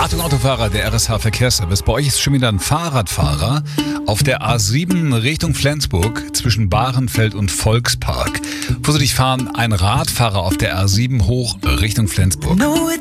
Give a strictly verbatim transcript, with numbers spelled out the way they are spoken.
Achtung Autofahrer, der R S H-Verkehrsservice. Bei euch ist schon wieder ein Fahrradfahrer auf der A sieben Richtung Flensburg zwischen Bahrenfeld und Volkspark. Vorsichtig fahren, ein Radfahrer auf der A sieben hoch Richtung Flensburg.